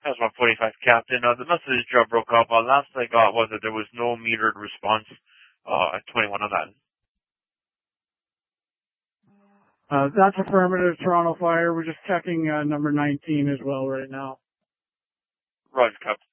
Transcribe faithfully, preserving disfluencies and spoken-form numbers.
That was one forty-five, Captain. Uh, the message uh, broke up. Uh, last I got was that there was no metered response uh, at twenty-one on that. Uh, that's affirmative, Toronto Fire. We're just checking uh, number nineteen as well right now. Roger, Captain.